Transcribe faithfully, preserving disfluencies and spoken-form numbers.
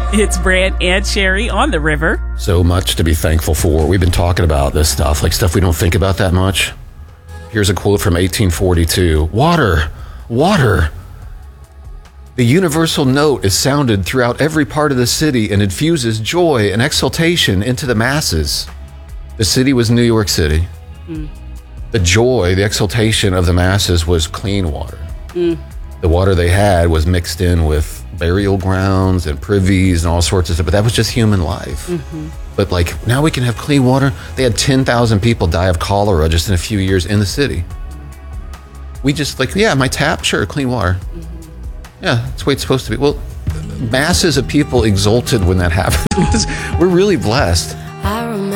It's Brant and Sherry on the river. So much to be thankful for. We've been talking about this stuff, like stuff we don't think about that much. Here's a quote from eighteen forty-two. Water, water. The universal note is sounded throughout every part of the city and infuses joy and exultation into the masses. The city was New York City. Mm. The joy, the exultation of the masses was clean water. Mm. The water they had was mixed in with burial grounds and privies and all sorts of stuff, but that was just human life. Mm-hmm. But like now we can have clean water. They had ten thousand people die of cholera just in a few years in the city. We just like, yeah, my tap, sure, clean water. Mm-hmm. Yeah, that's the way it's supposed to be. Well, masses of people exulted when that happened. We're really blessed.